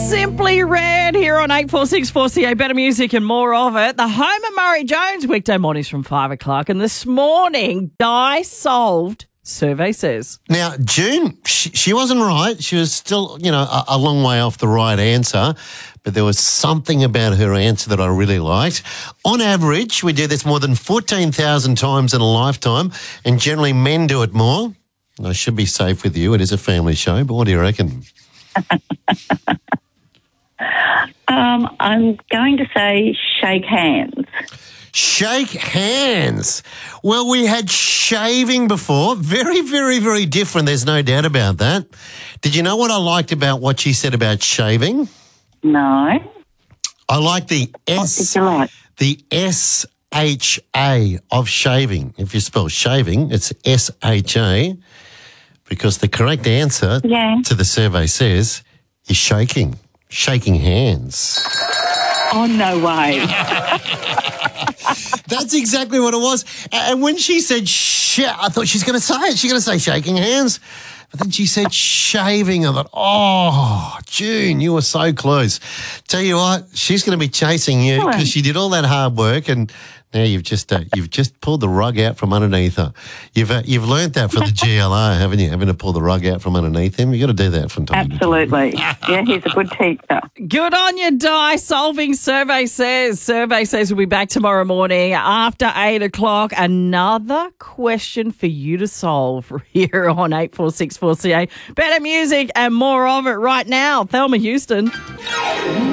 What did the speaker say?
Simply Red here on 8464CA. Better music and more of it. The home of Murray Jones, weekday mornings from 5 o'clock. And this morning, Di solved, survey says. Now, June, she wasn't right. She was still, a long way off the right answer. But there was something about her answer that I really liked. On average, we do this more than 14,000 times in a lifetime. And generally, men do it more. I should be safe with you. It is a family show. But what do you reckon? I'm going to say shake hands. Shake hands. Well, we had shaving before. Very, very, very different. There's no doubt about that. Did you know what I liked about what she said about shaving? No. I like the What did you like? the S-H-A of shaving. If you spell shaving, it's S-H-A, because the correct answer to the survey says is shaking hands. Oh, no way. That's exactly what it was. And when she said I thought she's going to say it. She's going to say shaking hands. But then she said shaving. I thought, oh, June, you were so close. Tell you what, she's going to be chasing you because she did all that hard work, and now you've just pulled the rug out from underneath her. You've learnt that from the GLR, haven't you? Having to pull the rug out from underneath him. You've got to do that from time to time. Absolutely. Yeah, he's a good teacher. Good on you, Di. Solving, survey says. Survey says we'll be back tomorrow morning after 8 o'clock. Another question for you to solve here on 8464CA. Better music and more of it right now. Thelma Houston.